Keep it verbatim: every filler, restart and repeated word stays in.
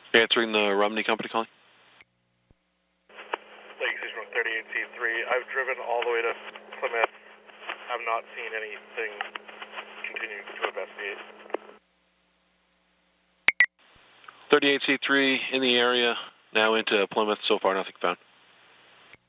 Answering the Romney Company calling. Lake Station thirty-eight C three. I've driven all the way to Plymouth. I've not seen anything continuing to investigate. thirty-eight C three in the area, now into Plymouth. So far, nothing found.